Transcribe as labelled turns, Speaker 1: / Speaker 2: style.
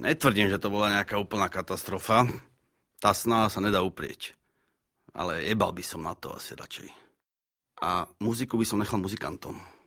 Speaker 1: Netvrdím, že to bola nejaká úplná katastrofa. Tá snaha sa nedá uprieť. Ale jebal by som na to asi radšej. A muziku by som nechal muzikantom.